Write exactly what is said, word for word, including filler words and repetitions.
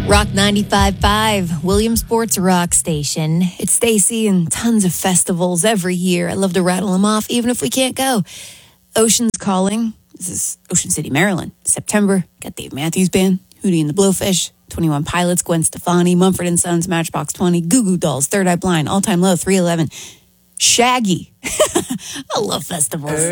Rock ninety-five point five, Williamsport's rock station. It's Stacy and tons of festivals every year. I love to rattle them off, even if we can't go. Ocean's Calling. This is Ocean City, Maryland. September, got Dave Matthews Band, Hootie and the Blowfish, twenty-one Pilots, Gwen Stefani, Mumford and Sons, Matchbox twenty, Goo Goo Dolls, Third Eye Blind, All Time Low, three eleven, Shaggy. I love festivals.